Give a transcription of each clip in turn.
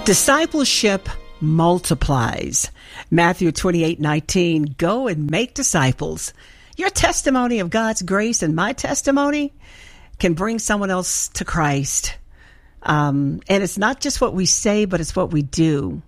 Discipleship multiplies. Matthew 28:19, go and make disciples. Your testimony of God's grace and my testimony can bring someone else to Christ. And it's not just what we say, but it's what we do,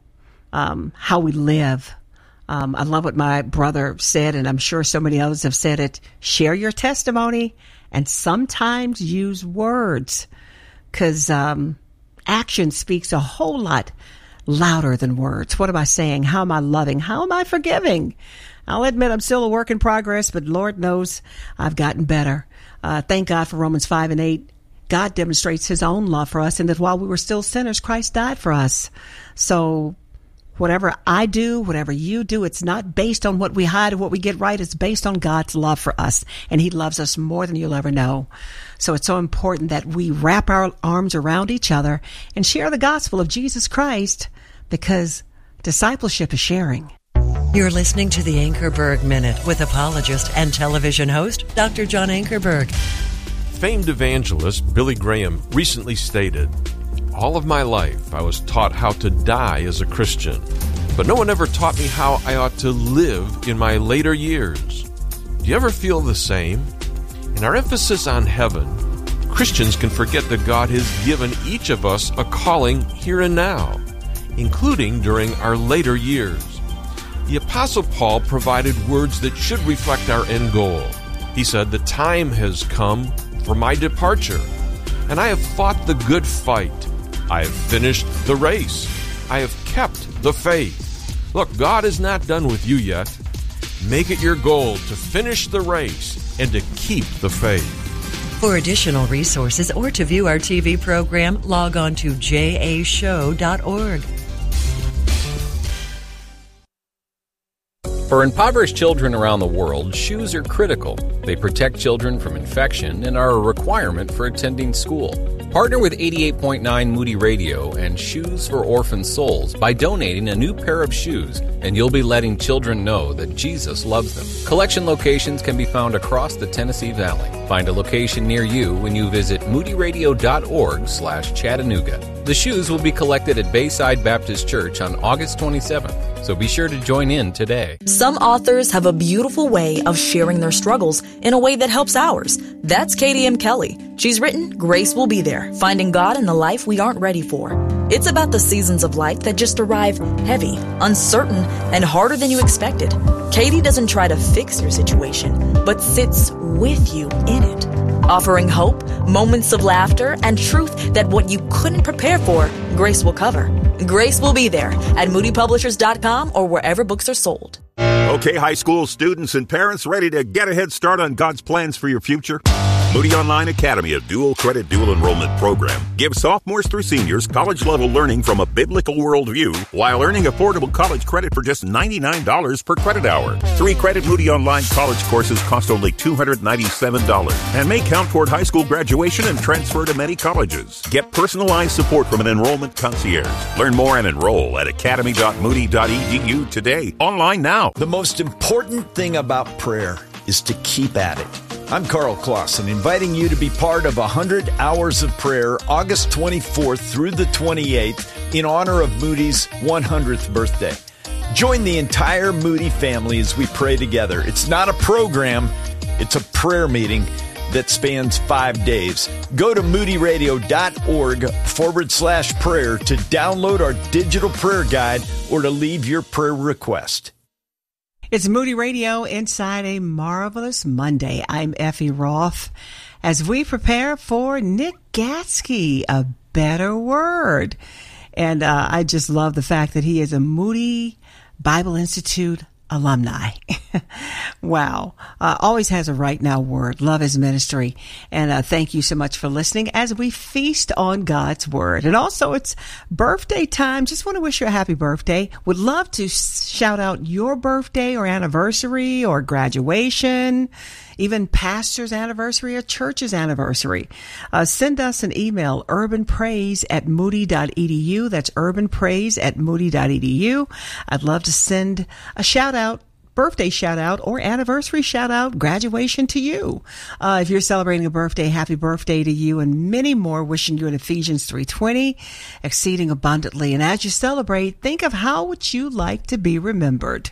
how we live. I love what my brother said, and I'm sure so many others have said it. Share your testimony and sometimes use words, because action speaks a whole lot louder than words. What am I saying? How am I loving? How am I forgiving? I'll admit I'm still a work in progress, but Lord knows I've gotten better. Thank God for Romans 5:8. God demonstrates his own love for us, and that while we were still sinners, Christ died for us. So whatever I do, whatever you do, it's not based on what we hide or what we get right. It's based on God's love for us, and he loves us more than you'll ever know. So it's so important that we wrap our arms around each other and share the gospel of Jesus Christ, because discipleship is sharing. You're listening to the Ankerberg Minute with apologist and television host, Dr. John Ankerberg. Famed evangelist Billy Graham recently stated, "All of my life I was taught how to die as a Christian, but no one ever taught me how I ought to live in my later years." Do you ever feel the same? In our emphasis on heaven, Christians can forget that God has given each of us a calling here and now, including during our later years. The Apostle Paul provided words that should reflect our end goal. He said, "The time has come for my departure, and I have fought the good fight. I have finished the race. I have kept the faith." Look, God is not done with you yet. Make it your goal to finish the race and to keep the faith. For additional resources or to view our TV program, log on to jashow.org. For impoverished children around the world, shoes are critical. They protect children from infection and are a requirement for attending school. Partner with 88.9 Moody Radio and Shoes for Orphan Souls by donating a new pair of shoes, and you'll be letting children know that Jesus loves them. Collection locations can be found across the Tennessee Valley. Find a location near you when you visit moodyradio.org/Chattanooga. The shoes will be collected at Bayside Baptist Church on August 27th, so be sure to join in today. Some authors have a beautiful way of sharing their struggles in a way that helps ours. That's Katie M. Kelly. She's written Grace Will Be There, Finding God in the Life We Aren't Ready For. It's about the seasons of life that just arrive heavy, uncertain, and harder than you expected. Katie doesn't try to fix your situation, but sits with you in it, offering hope, moments of laughter, and truth that what you couldn't prepare for, Grace will cover. Grace Will Be There at moodypublishers.com or wherever books are sold. Okay, high school students and parents ready to get a head start on God's plans for your future? Moody Online Academy, a dual credit, dual enrollment program, gives sophomores through seniors college-level learning from a biblical worldview while earning affordable college credit for just $99 per credit hour. 3-credit Moody Online college courses cost only $297 and may count toward high school graduation and transfer to many colleges. Get personalized support from an enrollment concierge. Learn more and enroll at academy.moody.edu today. Online now. The most important thing about prayer is to keep at it. I'm Carl Clausen, inviting you to be part of 100 Hours of Prayer, August 24th through the 28th, in honor of Moody's 100th birthday. Join the entire Moody family as we pray together. It's not a program, it's a prayer meeting that spans 5 days. Go to moodyradio.org/prayer to download our digital prayer guide or to leave your prayer request. It's Moody Radio inside a marvelous Monday. I'm Effie Roth as we prepare for Nick Gatsky, A Better Word. And I just love the fact that he is a Moody Bible Institute alumni. Wow. Always has a right now word. Love his ministry. And thank you so much for listening as we feast on God's word. And also it's birthday time. Just want to wish you a happy birthday. Would love to shout out your birthday or anniversary or graduation, even pastor's anniversary or church's anniversary. Send us an email, urbanpraise@moody.edu. That's urbanpraise@moody.edu. I'd love to send a shout out birthday shout out or anniversary shout out, graduation to you. If you're celebrating a birthday, happy birthday to you, and many more wishing you in Ephesians 3:20, exceeding abundantly. And as you celebrate, think of how would you like to be remembered.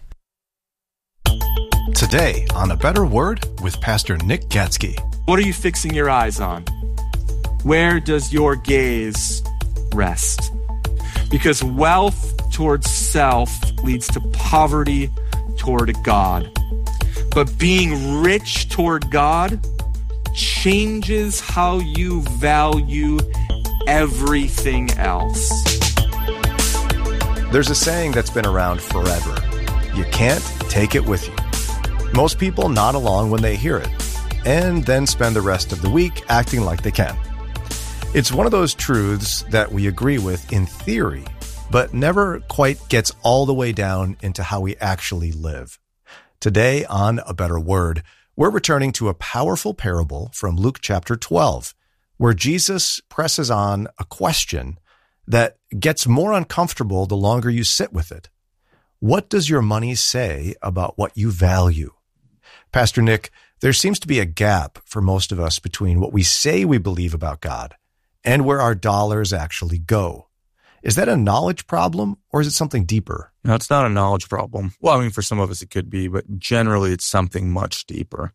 Today on A Better Word with Pastor Nick Gatsky. What are you fixing your eyes on? Where does your gaze rest? Because wealth towards self leads to poverty toward God. But being rich toward God changes how you value everything else. There's a saying that's been around forever. You can't take it with you. Most people nod along when they hear it, and then spend the rest of the week acting like they can. It's one of those truths that we agree with in theory, but never quite gets all the way down into how we actually live. Today on A Better Word, we're returning to a powerful parable from Luke chapter 12, where Jesus presses on a question that gets more uncomfortable the longer you sit with it. What does your money say about what you value? Pastor Nick, there seems to be a gap for most of us between what we say we believe about God and where our dollars actually go. Is that a knowledge problem, or is it something deeper? No, it's not a knowledge problem. Well, I mean, for some of us it could be, but generally it's something much deeper.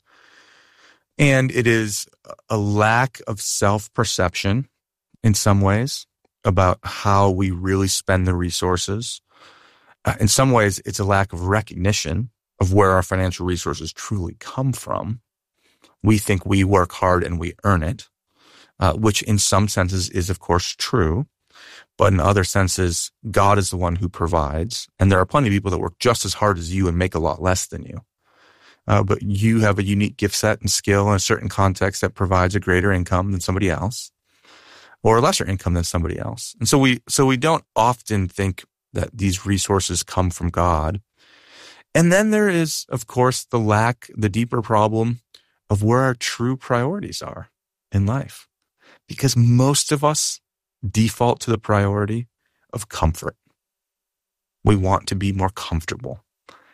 And it is a lack of self-perception in some ways about how we really spend the resources. In some ways, it's a lack of recognition of where our financial resources truly come from. We think we work hard and we earn it, which in some senses is, of course, true. But in other senses, God is the one who provides. And there are plenty of people that work just as hard as you and make a lot less than you. But you have a unique gift set and skill in a certain context that provides a greater income than somebody else, or a lesser income than somebody else. And so we don't often think that these resources come from God. And then there is, of course, the deeper problem of where our true priorities are in life. Because most of us default to the priority of comfort. We want to be more comfortable.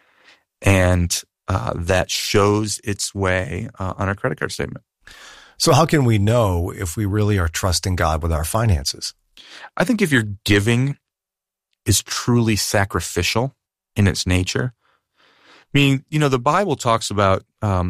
And that shows its way on our credit card statement. So how can we know if we really are trusting God with our finances? I think if your giving is truly sacrificial in its nature, meaning, the Bible talks about,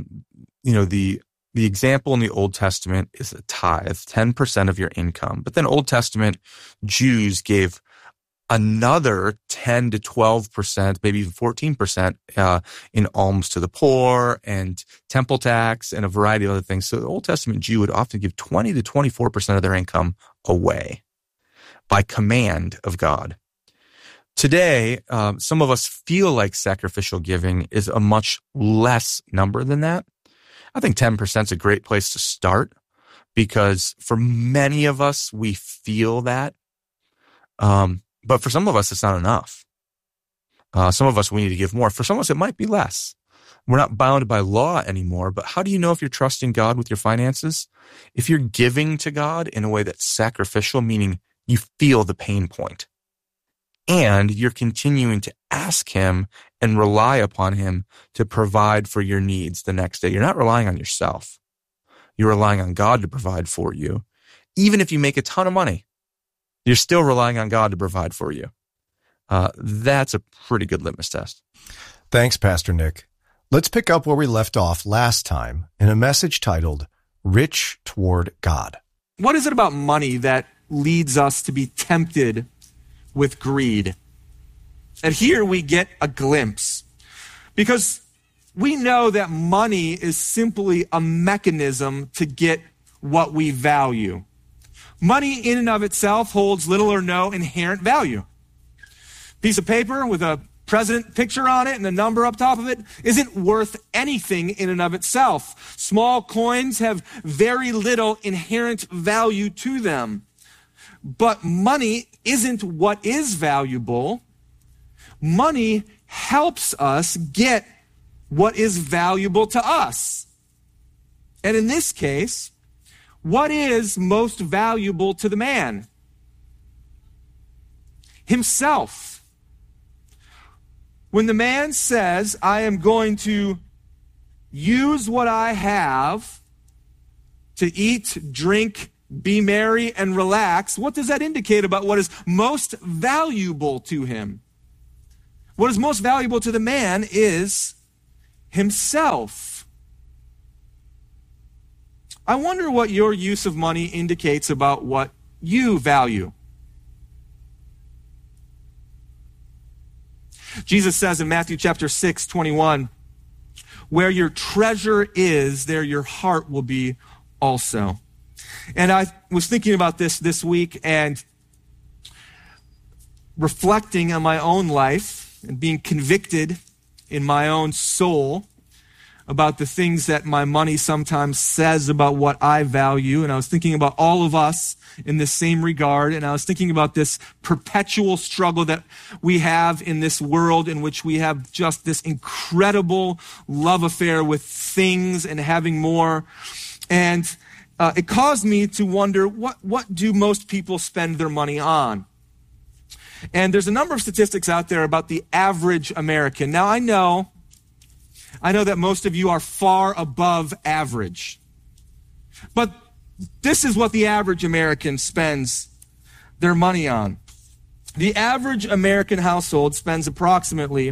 the example in the Old Testament is a tithe, 10% of your income. But then Old Testament Jews gave another 10 to 12%, maybe even 14% in alms to the poor and temple tax and a variety of other things. So the Old Testament Jew would often give 20 to 24% of their income away by command of God. Today, some of us feel like sacrificial giving is a much less number than that. I think 10% is a great place to start because for many of us, we feel that. But for some of us, it's not enough. Some of us, we need to give more. For some of us, it might be less. We're not bound by law anymore, but how do you know if you're trusting God with your finances? If you're giving to God in a way that's sacrificial, meaning you feel the pain point, and you're continuing to ask Him and rely upon Him to provide for your needs the next day. You're not relying on yourself. You're relying on God to provide for you. Even if you make a ton of money, you're still relying on God to provide for you. That's a pretty good litmus test. Thanks, Pastor Nick. Let's pick up where we left off last time in a message titled, Rich Toward God. What is it about money that leads us to be tempted with greed? And here we get a glimpse, because we know that money is simply a mechanism to get what we value. Money in and of itself holds little or no inherent value. Piece of paper with a president picture on it and a number up top of it isn't worth anything in and of itself. Small coins have very little inherent value to them. But money isn't what is valuable. Money helps us get what is valuable to us. And in this case, what is most valuable to the man? Himself. When the man says, I am going to use what I have to eat, drink, be merry, and relax, what does that indicate about what is most valuable to him? What is most valuable to the man is himself. I wonder what your use of money indicates about what you value. Jesus says in Matthew chapter 6:21, where your treasure is, there your heart will be also. And I was thinking about this week and reflecting on my own life and being convicted in my own soul about the things that my money sometimes says about what I value. And I was thinking about all of us in the same regard. And I was thinking about this perpetual struggle that we have in this world in which we have just this incredible love affair with things and having more. And it caused me to wonder, what do most people spend their money on? And there's a number of statistics out there about the average American. Now, I know that most of you are far above average. But this is what the average American spends their money on. The average American household spends approximately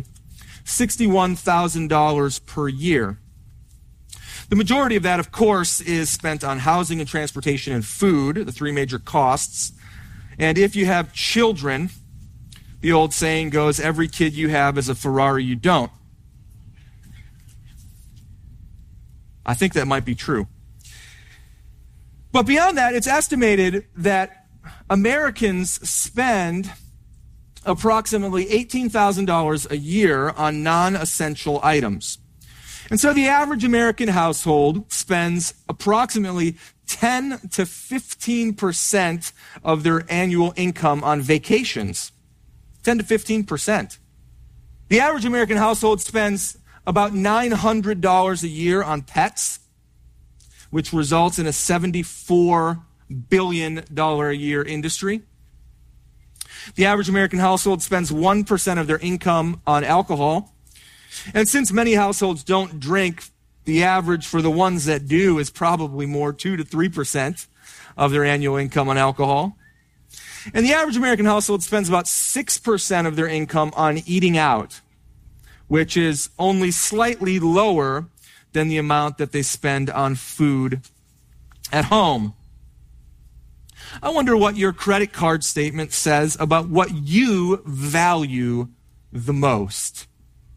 $61,000 per year. The majority of that, of course, is spent on housing and transportation and food, the three major costs. And if you have children, the old saying goes, every kid you have is a Ferrari you don't. I think that might be true. But beyond that, it's estimated that Americans spend approximately $18,000 a year on non-essential items. And so the average American household spends approximately 10 to 15% of their annual income on vacations. 10 to 15%. The average American household spends about $900 a year on pets, which results in a $74 billion a year industry. The average American household spends 1% of their income on alcohol. And since many households don't drink, the average for the ones that do is probably more 2 to 3% of their annual income on alcohol. And the average American household spends about 6% of their income on eating out, which is only slightly lower than the amount that they spend on food at home. I wonder what your credit card statement says about what you value the most.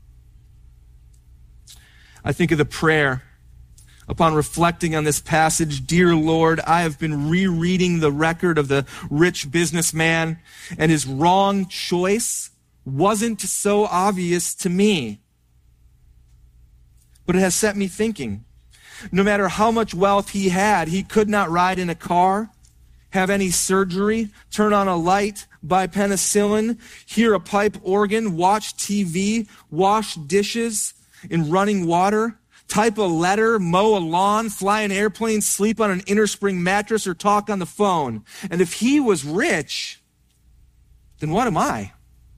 I think of the prayer upon reflecting on this passage. Dear Lord, I have been rereading the record of the rich businessman, and his wrong choice wasn't so obvious to me. But it has set me thinking. No matter how much wealth he had, he could not ride in a car, have any surgery, turn on a light, buy penicillin, hear a pipe organ, watch TV, wash dishes in running water, type a letter, mow a lawn, fly an airplane, sleep on an innerspring mattress, or talk on the phone. And if he was rich, then what am I?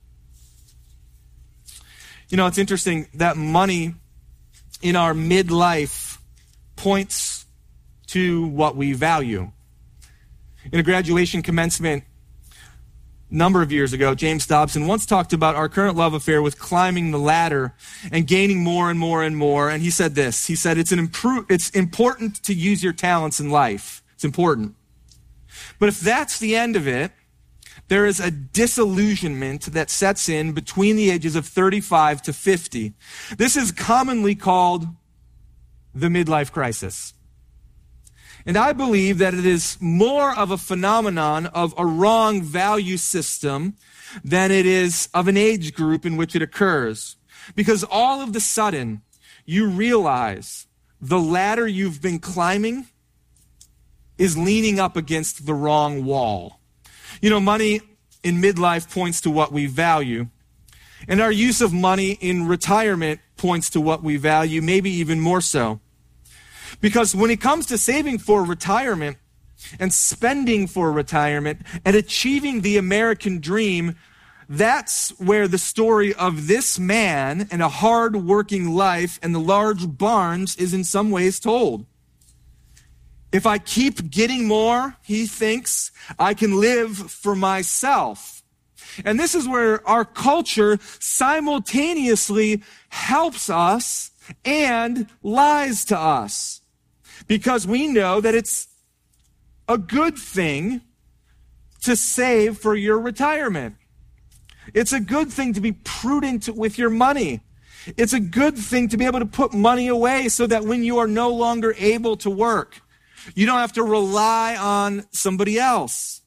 You know, it's interesting that money in our midlife points to what we value. In a graduation commencement a number of years ago, James Dobson once talked about our current love affair with climbing the ladder and gaining more and more and more. And he said this. He said, it's important to use your talents in life. It's important. But if that's the end of it, there is a disillusionment that sets in between the ages of 35 to 50. This is commonly called the midlife crisis. And I believe that it is more of a phenomenon of a wrong value system than it is of an age group in which it occurs. Because all of the sudden, you realize the ladder you've been climbing is leaning up against the wrong wall. You know, money in midlife points to what we value. And our use of money in retirement points to what we value, maybe even more so. Because when it comes to saving for retirement and spending for retirement and achieving the American dream, that's where the story of this man and a hard-working life and the large barns is in some ways told. If I keep getting more, he thinks, I can live for myself. And this is where our culture simultaneously helps us and lies to us. Because we know that it's a good thing to save for your retirement. It's a good thing to be prudent with your money. It's a good thing to be able to put money away so that when you are no longer able to work, you don't have to rely on somebody else.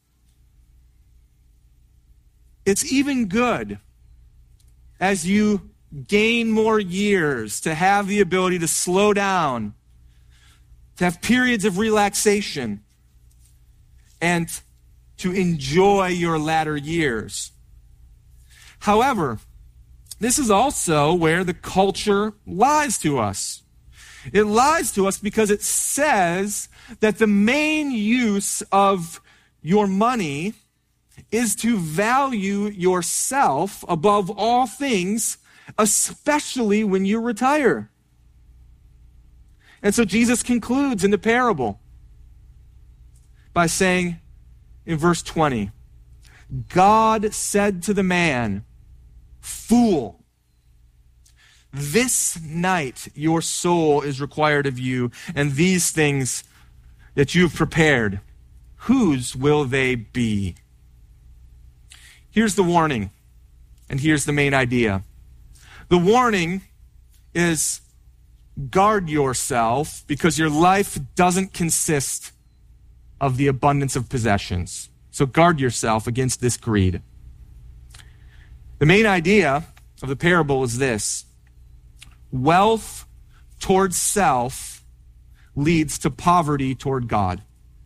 It's even good as you gain more years to have the ability to slow down, to have periods of relaxation, and to enjoy your latter years. However, this is also where the culture lies to us. It lies to us because it says that the main use of your money is to value yourself above all things, especially when you retire. And so Jesus concludes in the parable by saying in verse 20, God said to the man, "Fool, this night your soul is required of you, and these things that you've prepared, whose will they be?" Here's the warning, and here's the main idea. The warning is guard yourself because your life doesn't consist of the abundance of possessions. So guard yourself against this greed. The main idea of the parable is this: wealth towards self leads to poverty toward God.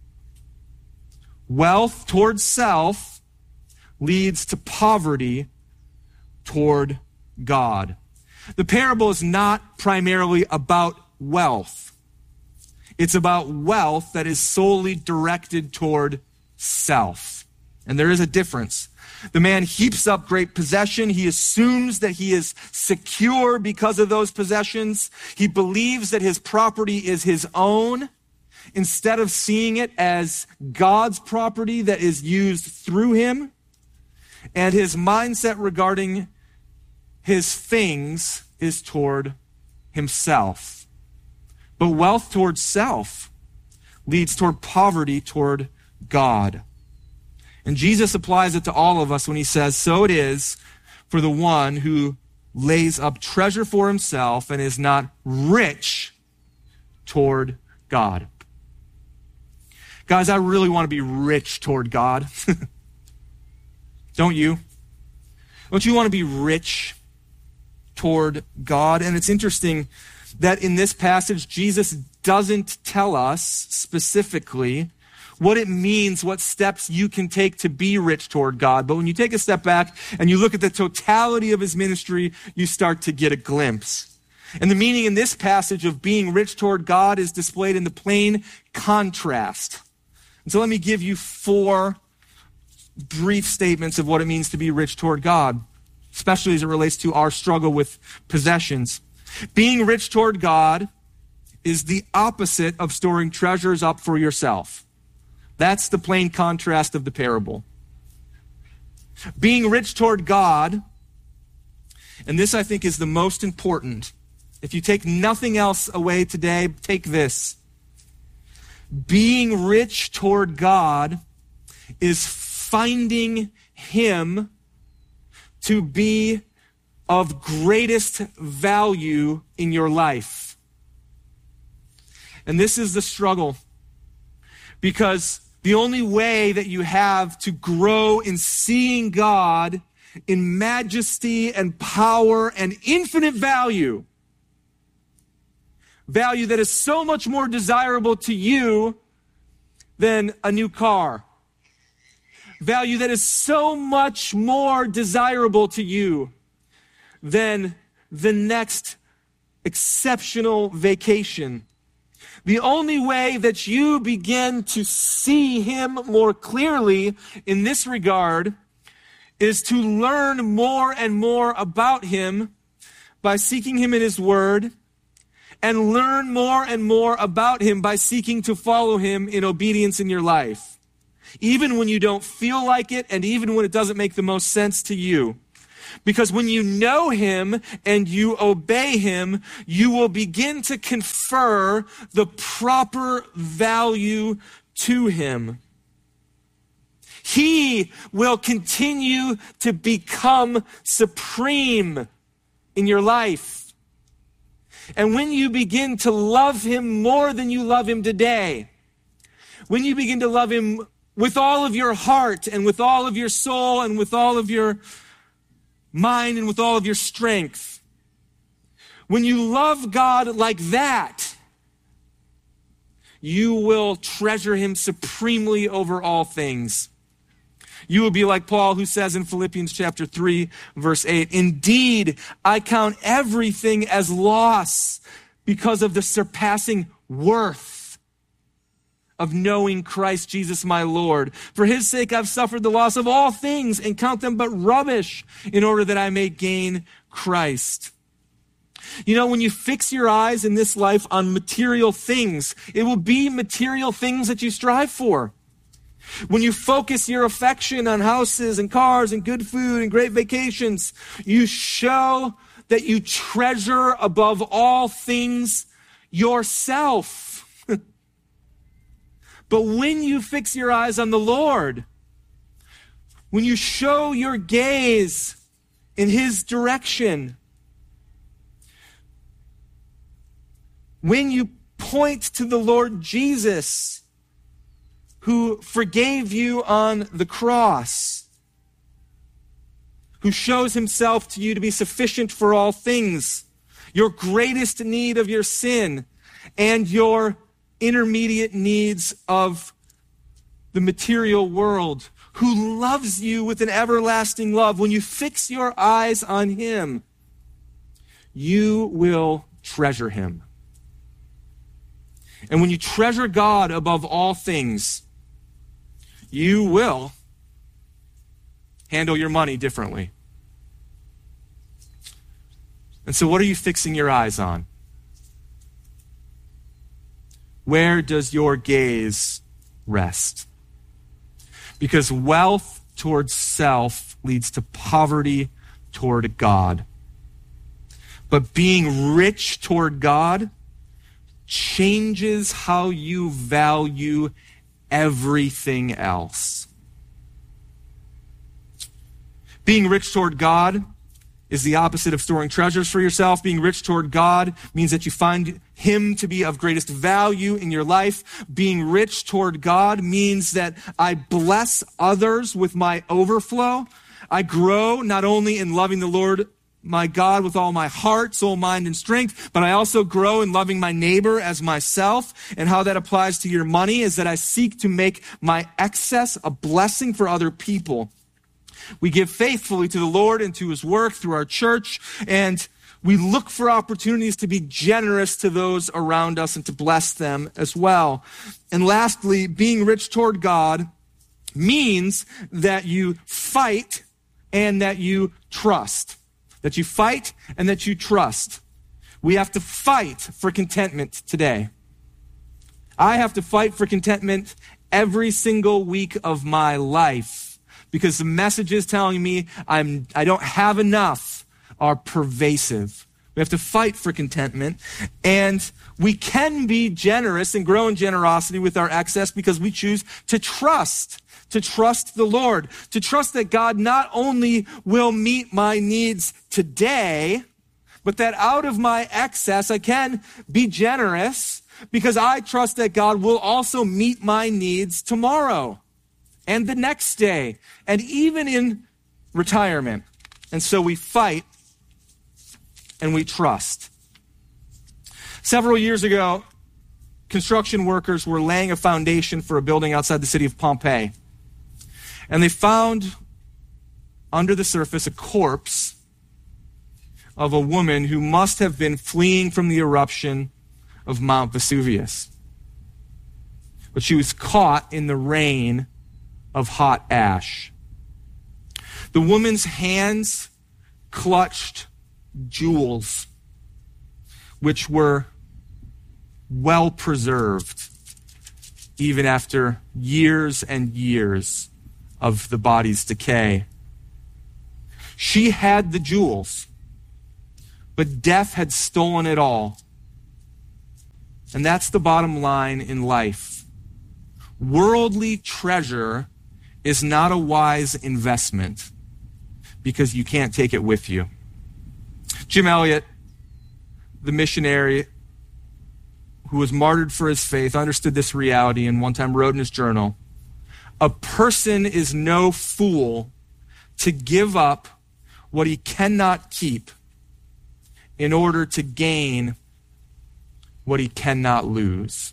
Wealth towards self leads to poverty toward God. The parable is not primarily about wealth. It's about wealth that is solely directed toward self. And there is a difference. The man heaps up great possession. He assumes that he is secure because of those possessions. He believes that his property is his own, instead of seeing it as God's property that is used through him. And his mindset regarding his things is toward himself. But wealth towards self leads toward poverty toward God. And Jesus applies it to all of us when he says, "So it is for the one who lays up treasure for himself and is not rich toward God." Guys, I really want to be rich toward God. Don't you? Don't you want to be rich toward God? And it's interesting that in this passage, Jesus doesn't tell us specifically what it means, what steps you can take to be rich toward God. But when you take a step back and you look at the totality of his ministry, you start to get a glimpse. And the meaning in this passage of being rich toward God is displayed in the plain contrast. And so let me give you 4 brief statements of what it means to be rich toward God, especially as it relates to our struggle with possessions. Being rich toward God is the opposite of storing treasures up for yourself. That's the plain contrast of the parable. Being rich toward God, and this I think is the most important. If you take nothing else away today, take this. Being rich toward God is finding him to be of greatest value in your life. And this is the struggle, because the only way that you have to grow in seeing God in majesty and power and infinite value that is so much more desirable to you than a new car, value that is so much more desirable to you than the next exceptional vacation. The only way that you begin to see him more clearly in this regard is to learn more and more about him by seeking him in his word, and learn more and more about him by seeking to follow him in obedience in your life. Even when you don't feel like it, and even when it doesn't make the most sense to you. Because when you know him and you obey him, you will begin to confer the proper value to him. He will continue to become supreme in your life. And when you begin to love him more than you love him today, when you begin to love him with all of your heart and with all of your soul and with all of your mind and with all of your strength, when you love God like that, you will treasure him supremely over all things. You will be like Paul, who says in Philippians chapter 3, verse 8, "Indeed, I count everything as loss because of the surpassing worth of knowing Christ Jesus my Lord. For his sake I've suffered the loss of all things and count them but rubbish in order that I may gain Christ." You know, when you fix your eyes in this life on material things, it will be material things that you strive for. When you focus your affection on houses and cars and good food and great vacations, you show that you treasure above all things yourself. But when you fix your eyes on the Lord, when you show your gaze in his direction, when you point to the Lord Jesus, who forgave you on the cross, who shows himself to you to be sufficient for all things, your greatest need of your sin and your intermediate needs of the material world, who loves you with an everlasting love. When you fix your eyes on him, you will treasure him. And when you treasure God above all things, you will handle your money differently. And so what are you fixing your eyes on? Where does your gaze rest? Because wealth towards self leads to poverty toward God. But being rich toward God changes how you value everything else. Being rich toward God is the opposite of storing treasures for yourself. Being rich toward God means that you find him to be of greatest value in your life. Being rich toward God means that I bless others with my overflow. I grow not only in loving the Lord my God with all my heart, soul, mind, and strength, but I also grow in loving my neighbor as myself. And how that applies to your money is that I seek to make my excess a blessing for other people. We give faithfully to the Lord and to his work through our church, and we look for opportunities to be generous to those around us and to bless them as well. And lastly, being rich toward God means that you fight and that you trust. That you fight and that you trust. We have to fight for contentment today. I have to fight for contentment every single week of my life because the messages telling me I don't have enough are pervasive. We have to fight for contentment, and we can be generous and grow in generosity with our excess because we choose to trust the Lord, to trust that God not only will meet my needs today, but that out of my excess I can be generous because I trust that God will also meet my needs tomorrow and the next day and even in retirement. And so we fight and we trust. Several years ago, construction workers were laying a foundation for a building outside the city of Pompeii. And they found under the surface a corpse of a woman who must have been fleeing from the eruption of Mount Vesuvius. But she was caught in the rain of hot ash. The woman's hands clutched jewels, which were well preserved, even after years and years of the body's decay. She had the jewels, but death had stolen it all. And that's the bottom line in life. Worldly treasure is not a wise investment because you can't take it with you. Jim Elliot, the missionary who was martyred for his faith, understood this reality and one time wrote in his journal, "A person is no fool to give up what he cannot keep in order to gain what he cannot lose."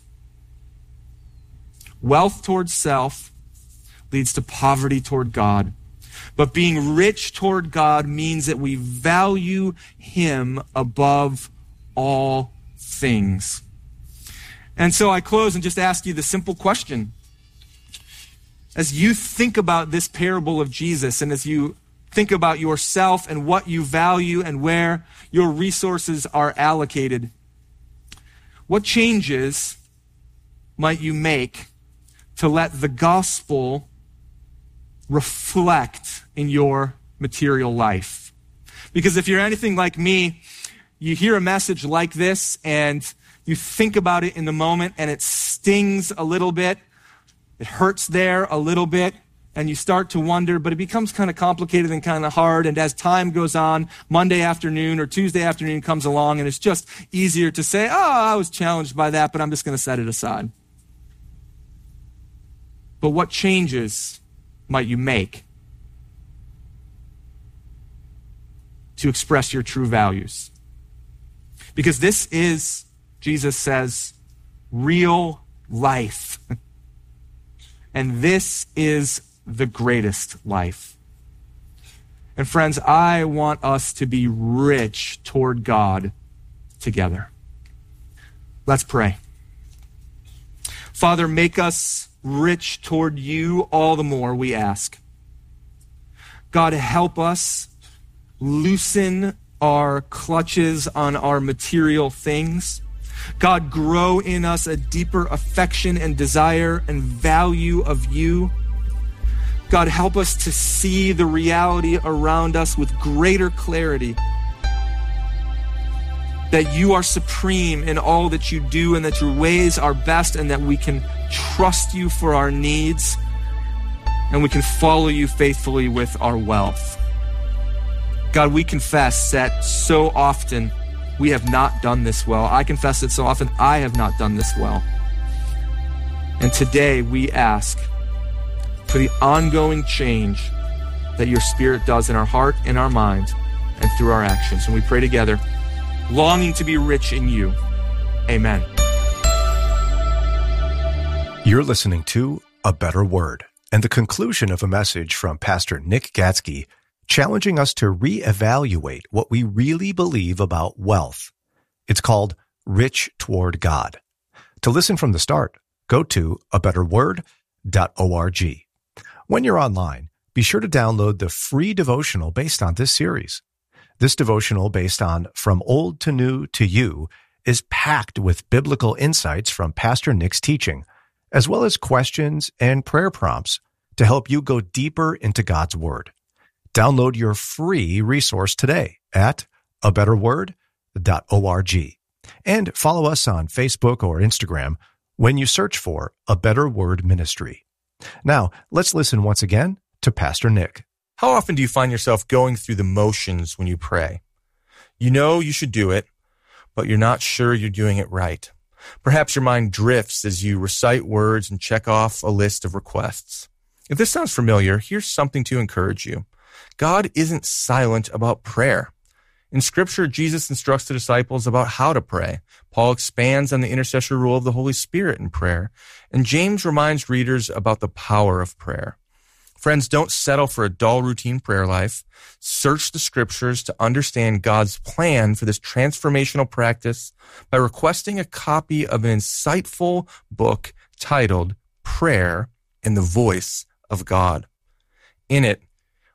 Wealth toward self leads to poverty toward God. But being rich toward God means that we value him above all things. And so I close and just ask you the simple question. As you think about this parable of Jesus, and as you think about yourself and what you value and where your resources are allocated, what changes might you make to let the gospel reflect in your material life? Because if you're anything like me, you hear a message like this and you think about it in the moment and it stings a little bit. It hurts there a little bit and you start to wonder, but it becomes kind of complicated and kind of hard. And as time goes on, Monday afternoon or Tuesday afternoon comes along and it's just easier to say, oh, I was challenged by that, but I'm just going to set it aside. But what changes might you make to express your true values? Because this is, Jesus says, real life. And this is the greatest life. And friends, I want us to be rich toward God together. Let's pray. Father, make us rich toward you all the more, we ask. God, help us loosen our clutches on our material things. God, grow in us a deeper affection and desire and value of you. God, help us to see the reality around us with greater clarity, that you are supreme in all that you do and that your ways are best and that we can trust you for our needs and we can follow you faithfully with our wealth. God, we confess that so often we have not done this well. I confess that so often I have not done this well. And today we ask for the ongoing change that your Spirit does in our heart, in our mind, and through our actions. And we pray together, longing to be rich in you. Amen. You're listening to A Better Word and the conclusion of a message from Pastor Nick Gatzke, challenging us to reevaluate what we really believe about wealth. It's called Rich Toward God. To listen from the start, go to abetterword.org. When you're online, be sure to download the free devotional based on this series. This devotional, based on From Old to New to You, is packed with biblical insights from Pastor Nick's teaching, as well as questions and prayer prompts to help you go deeper into God's Word. Download your free resource today at abetterword.org. And follow us on Facebook or Instagram when you search for A Better Word Ministry. Now, let's listen once again to Pastor Nick. How often do you find yourself going through the motions when you pray? You know you should do it, but you're not sure you're doing it right. Perhaps your mind drifts as you recite words and check off a list of requests. If this sounds familiar, here's something to encourage you. God isn't silent about prayer. In Scripture, Jesus instructs the disciples about how to pray. Paul expands on the intercessory role of the Holy Spirit in prayer. And James reminds readers about the power of prayer. Friends, don't settle for a dull routine prayer life. Search the Scriptures to understand God's plan for this transformational practice by requesting a copy of an insightful book titled Prayer in the Voice of God. In it,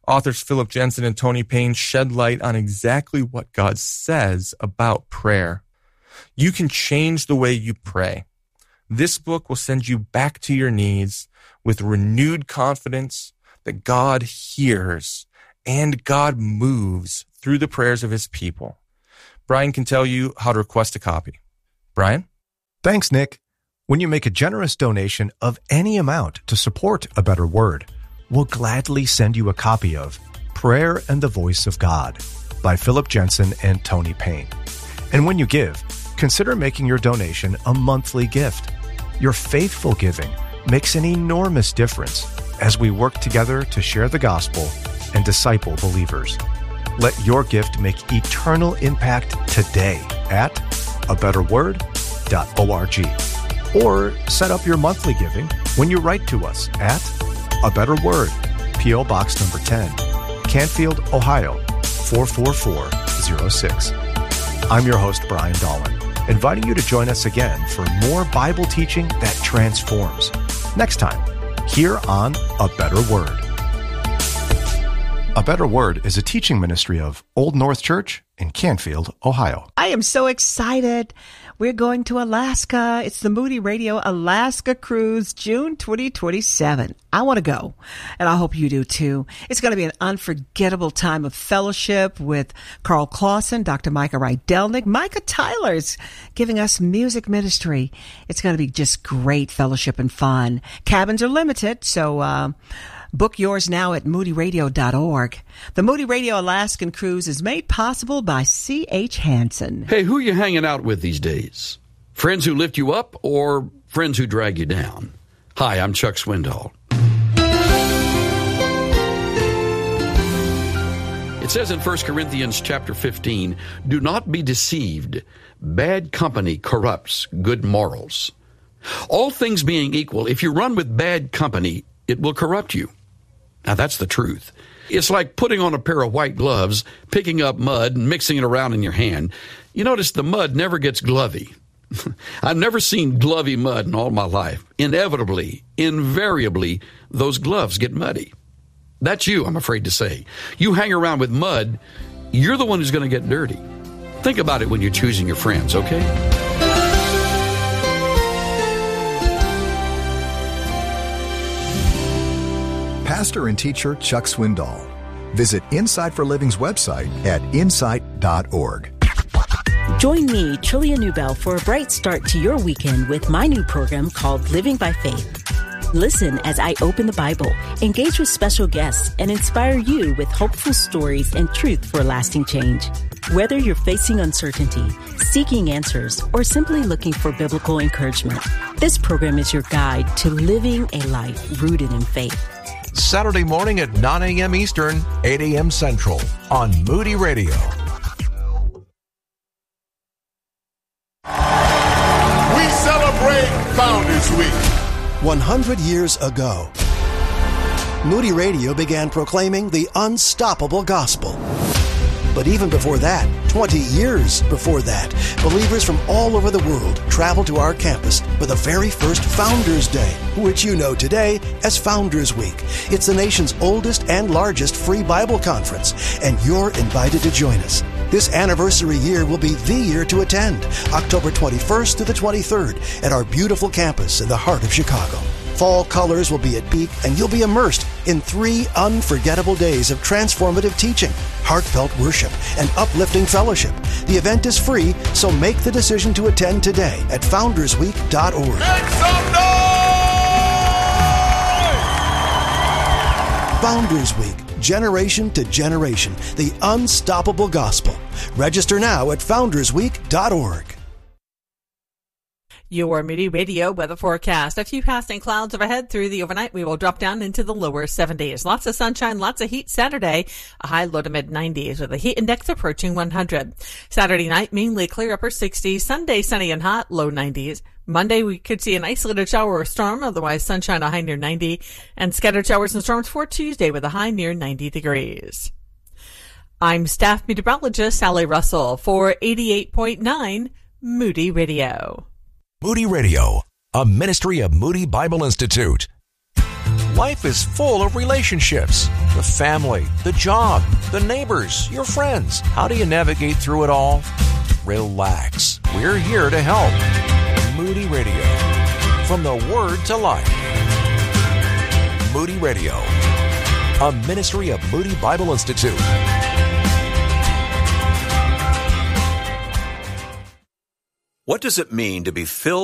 Authors Philip Jensen and Tony Payne shed light on exactly what God says about prayer. You can change the way you pray. This book will send you back to your knees with renewed confidence that God hears and God moves through the prayers of his people. Brian can tell you how to request a copy. Brian? Thanks, Nick. When you make a generous donation of any amount to support A Better Word, we'll gladly send you a copy of Prayer and the Voice of God by Philip Jensen and Tony Payne. And when you give, consider making your donation a monthly gift. Your faithful giving makes an enormous difference as we work together to share the gospel and disciple believers. Let your gift make eternal impact today at abetterword.org. Or set up your monthly giving when you write to us at A Better Word, P.O. Box number 10, Canfield, Ohio, 44406. I'm your host, Brian Dolan, inviting you to join us again for more Bible teaching that transforms. Next time, here on A Better Word. A Better Word is a teaching ministry of Old North Church in Canfield, Ohio. I am so excited. We're going to Alaska. It's the Moody Radio Alaska Cruise, June 2027. I want to go, and I hope you do too. It's going to be an unforgettable time of fellowship with Carl Clausen, Dr. Micah Rydelnik. Micah Tyler's giving us music ministry. It's going to be just great fellowship and fun. Cabins are limited, so book yours now at moodyradio.org. The Moody Radio Alaskan Cruise is made possible by C.H. Hansen. Hey, who are you hanging out with these days? Friends who lift you up or friends who drag you down? Hi, I'm Chuck Swindoll. It says in 1 Corinthians chapter 15, do not be deceived. Bad company corrupts good morals. All things being equal, if you run with bad company, it will corrupt you. Now, that's the truth. It's like putting on a pair of white gloves, picking up mud, and mixing it around in your hand. You notice the mud never gets glovy. I've never seen glovy mud in all my life. Inevitably, invariably, those gloves get muddy. That's you, I'm afraid to say. You hang around with mud, you're the one who's going to get dirty. Think about it when you're choosing your friends, okay? Pastor and teacher Chuck Swindoll. Visit Insight for Living's website at insight.org. Join me, Trillia Newbell, for a bright start to your weekend with my new program called Living by Faith. Listen as I open the Bible, engage with special guests, and inspire you with hopeful stories and truth for lasting change. Whether you're facing uncertainty, seeking answers, or simply looking for biblical encouragement, this program is your guide to living a life rooted in faith. Saturday morning at 9 a.m. Eastern, 8 a.m. Central on Moody Radio. We celebrate Founders Week. 100 years ago, Moody Radio began proclaiming the unstoppable gospel. But even before that, 20 years before that, believers from all over the world traveled to our campus for the very first Founders Day, which you know today as Founders Week. It's the nation's oldest and largest free Bible conference, and you're invited to join us. This anniversary year will be the year to attend, October 21st to the 23rd at our beautiful campus in the heart of Chicago. Fall colors will be at peak, and you'll be immersed in 3 unforgettable days of transformative teaching, heartfelt worship, and uplifting fellowship. The event is free, so make the decision to attend today at foundersweek.org. Make some noise! Founders Week, generation to generation, the unstoppable gospel. Register now at foundersweek.org. Your Moody Radio weather forecast. A few passing clouds overhead through the overnight. We will drop down into the lower 70s. Lots of sunshine, lots of heat Saturday. A high low to mid 90s with a heat index approaching 100. Saturday night, mainly clear upper 60s. Sunday, sunny and hot, low 90s. Monday, we could see an isolated shower or storm, otherwise sunshine, a high near 90. And scattered showers and storms for Tuesday with a high near 90 degrees. I'm staff meteorologist Sally Russell for 88.9 Moody Radio. Moody Radio, a ministry of Moody Bible Institute. Life is full of relationships. The family, the job, the neighbors, your friends. How do you navigate through it all? Relax. We're here to help. Moody Radio. From the Word to Life. Moody Radio. A ministry of Moody Bible Institute. What does it mean to be filled